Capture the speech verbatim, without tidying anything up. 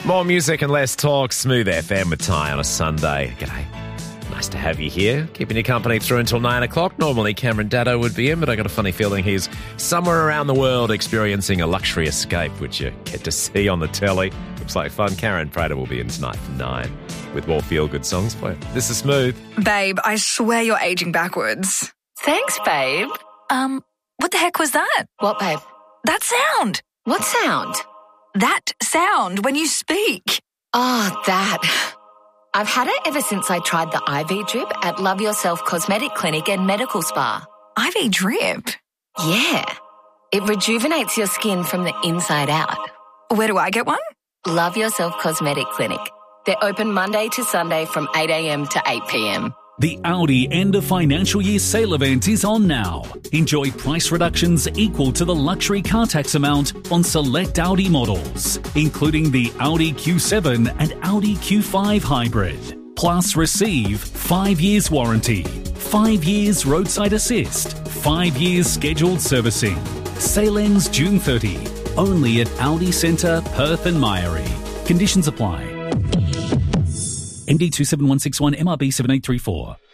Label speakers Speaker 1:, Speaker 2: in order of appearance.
Speaker 1: More music and less talk. Smooth F M with Ty on a Sunday. G'day. Nice to have you here. Keeping you company through until nine o'clock. Normally Cameron Daddo would be in, but I got a funny feeling he's somewhere around the world experiencing a luxury escape, which you get to see on the telly. Looks like fun. Karen Prater will be in tonight for nine with more feel-good songs for you. This is Smooth.
Speaker 2: Babe, I swear you're aging backwards.
Speaker 3: Thanks, babe.
Speaker 2: Um, what the heck was that?
Speaker 3: What, babe?
Speaker 2: That sound.
Speaker 3: What sound?
Speaker 2: That sound when you speak.
Speaker 3: Oh, that. I've had it ever since I tried the I V drip at Love Yourself Cosmetic Clinic and Medical Spa.
Speaker 2: I V drip?
Speaker 3: Yeah. It rejuvenates your skin from the inside out.
Speaker 2: Where do I get one?
Speaker 3: Love Yourself Cosmetic Clinic. They're open Monday to Sunday from eight a.m. to eight p.m.
Speaker 4: The Audi end of financial year sale event is on now. Enjoy price reductions equal to the luxury car tax amount on select Audi models, including the Audi Q seven and Audi Q five Hybrid. Plus receive five years warranty, five years roadside assist, five years scheduled servicing. Sale ends June thirtieth. Only at Audi Centre, Perth and Myrie. Conditions apply. M D two seven one six one M R B seven eight three four.